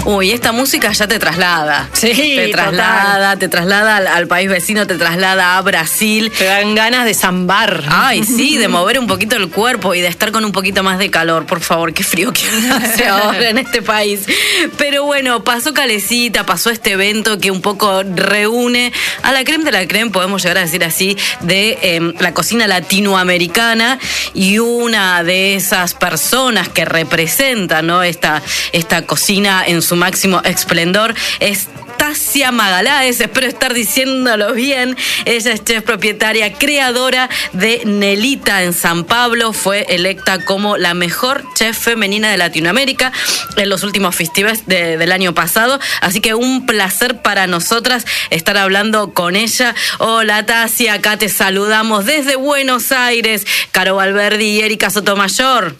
Uy, esta música ya te traslada. Sí, te traslada al país vecino, te traslada a Brasil. Te dan ganas de zambar. Ay, sí, de mover un poquito el cuerpo y de estar con un poquito más de calor. Por favor, qué frío que hace ahora en este país. Pero bueno, pasó Calecita, pasó este evento que un poco reúne a la crème de la crème, podemos llegar a decir así, de la cocina latinoamericana, y una de esas personas que representan, ¿no?, esta cocina en su máximo esplendor es Tasia Magaláes, espero estar diciéndolo bien. Ella es chef propietaria, creadora de Nelita en San Pablo. Fue electa como la mejor chef femenina de Latinoamérica en los últimos festivales del año pasado. Así que un placer para nosotras estar hablando con ella. Hola Tasia, acá te saludamos desde Buenos Aires. Caro Valverdi y Erika Sotomayor.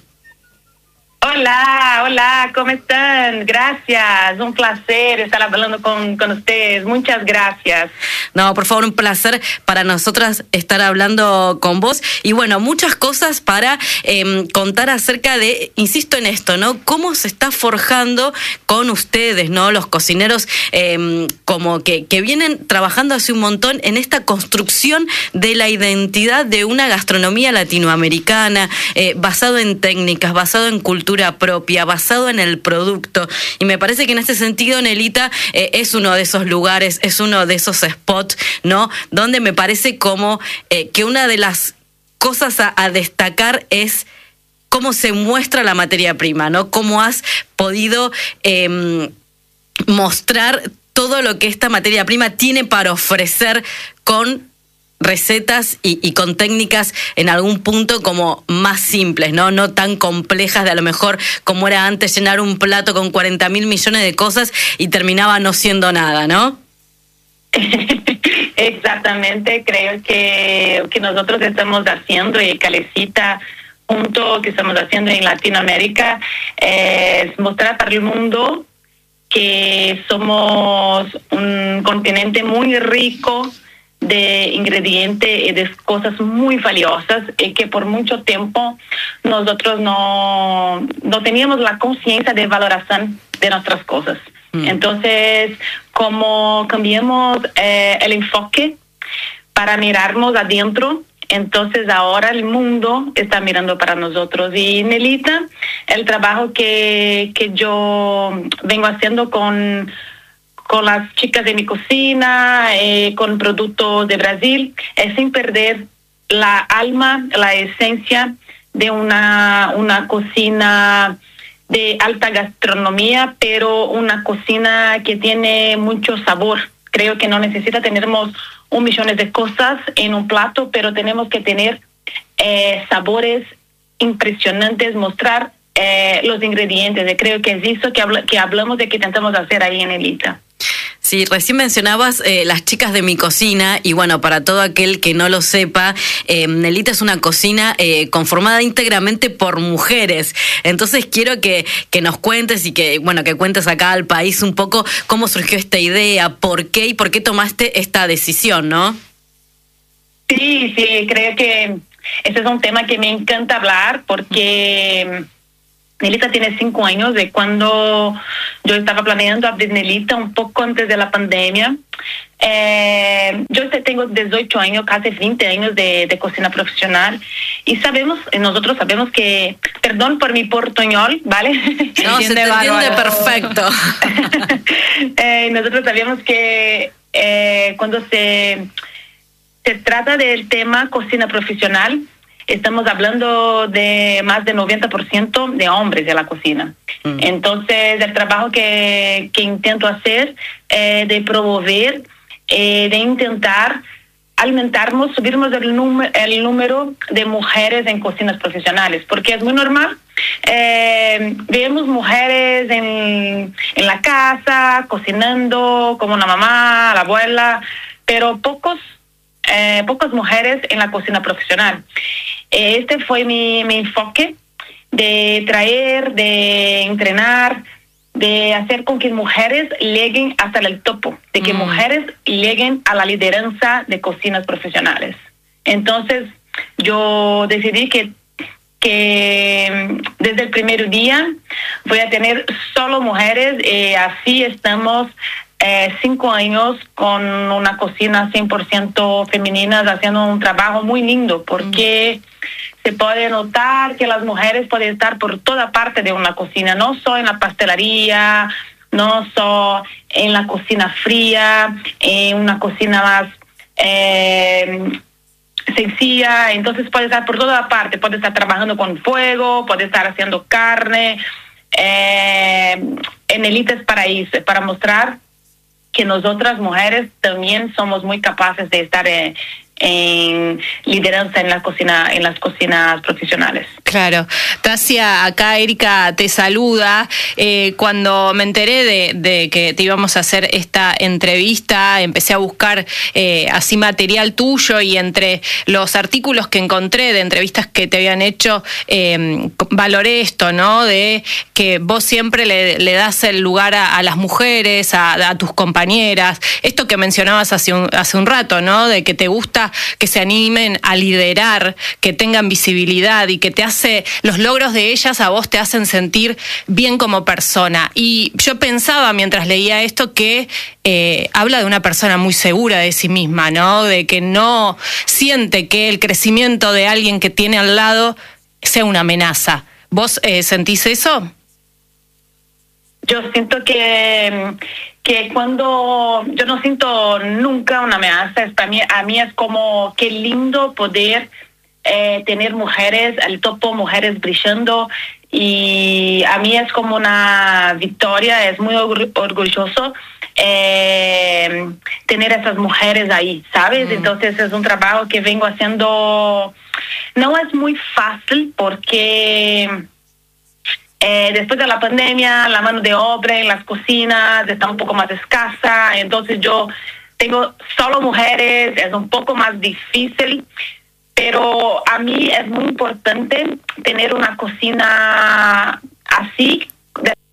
Hola, ¿cómo están? Gracias, un placer estar hablando con ustedes. Muchas gracias. No, por favor, un placer para nosotras estar hablando con vos. Y bueno, muchas cosas para contar acerca de, insisto en esto, ¿no? Cómo se está forjando con ustedes, ¿no? Los cocineros como que vienen trabajando hace un montón en esta construcción de la identidad de una gastronomía latinoamericana, basado en técnicas, basado en cultura propia, basado en el producto. Y me parece que en este sentido Nelita es uno de esos lugares, es uno de esos spots, ¿no?, donde me parece como que una de las cosas a destacar es cómo se muestra la materia prima, ¿no? Cómo has podido mostrar todo lo que esta materia prima tiene para ofrecer con recetas y con técnicas en algún punto como más simples, no tan complejas de a lo mejor como era antes llenar un plato con 40.000 millones de cosas y terminaba no siendo nada, ¿no? Exactamente, creo que nosotros estamos haciendo, y Calecita junto que estamos haciendo en Latinoamérica, es mostrar para el mundo que somos un continente muy rico de ingredientes y de cosas muy valiosas, y que por mucho tiempo nosotros no teníamos la conciencia de valoración de nuestras cosas. Entonces, como cambiamos el enfoque para mirarnos adentro, entonces ahora el mundo está mirando para nosotros. Y Nelita, el trabajo que yo vengo haciendo con las chicas de mi cocina, con productos de Brasil, es sin perder la alma, la esencia de una cocina de alta gastronomía, pero una cocina que tiene mucho sabor. Creo que no necesita tener 1.000.000 de cosas en un plato, pero tenemos que tener sabores impresionantes, mostrar los ingredientes. Y creo que es eso que hablamos de que intentamos hacer ahí en Nelita. Sí, recién mencionabas las chicas de mi cocina, y bueno, para todo aquel que no lo sepa, Nelita es una cocina conformada íntegramente por mujeres. Entonces quiero que nos cuentes y que cuentes acá al país un poco cómo surgió esta idea, por qué tomaste esta decisión, ¿no? Sí, creo que ese es un tema que me encanta hablar, porque Nelita tiene 5 años de cuando yo estaba planeando abrir Nelita, un poco antes de la pandemia. Yo tengo 18 años, casi 20 años de cocina profesional, y nosotros sabemos que, perdón por mi portuñol, ¿vale? No, se te entiende perfecto. Nosotros sabemos que cuando se trata del tema cocina profesional, estamos hablando de más del 90% de hombres de la cocina. Entonces, el trabajo que intento hacer de promover, de intentar alimentarnos, subirnos el número de mujeres en cocinas profesionales, porque es muy normal. Vemos mujeres en la casa, cocinando, como una mamá, la abuela, pero pocas mujeres en la cocina profesional. Este fue mi enfoque, de traer, de entrenar, de hacer con que mujeres lleguen hasta el topo, de que mujeres lleguen a la lideranza de cocinas profesionales. Entonces, yo decidí que que desde el primer día voy a tener solo mujeres, así estamos 5 años con una cocina 100% femenina, haciendo un trabajo muy lindo, porque se puede notar que las mujeres pueden estar por toda parte de una cocina, no solo en la pastelería, no solo en la cocina fría, en una cocina más sencilla. Entonces puede estar por toda parte, puede estar trabajando con fuego, puede estar haciendo carne, en Élites Paraíso, para mostrar que nosotras mujeres también somos muy capaces de estar en lideranza en las cocinas profesionales. Claro. Tasia, acá Erika te saluda. Cuando me enteré de que te íbamos a hacer esta entrevista, empecé a buscar así material tuyo, y entre los artículos que encontré de entrevistas que te habían hecho, valoré esto, ¿no? De que vos siempre le das el lugar a las mujeres, a tus compañeras. Esto que mencionabas hace un rato, ¿no? De que te gusta que se animen a liderar, que tengan visibilidad, y que los logros de ellas a vos te hacen sentir bien como persona. Y yo pensaba mientras leía esto que habla de una persona muy segura de sí misma, ¿no? De que no siente que el crecimiento de alguien que tiene al lado sea una amenaza. ¿Vos sentís eso? Yo siento que cuando yo no siento nunca una amenaza, a mí es como qué lindo poder tener mujeres, al topo, mujeres brillando, y a mí es como una victoria, es muy orgulloso tener esas mujeres ahí, ¿sabes? Entonces es un trabajo que vengo haciendo, no es muy fácil porque después de la pandemia, la mano de obra en las cocinas está un poco más escasa, entonces yo tengo solo mujeres, es un poco más difícil, pero a mí es muy importante tener una cocina así,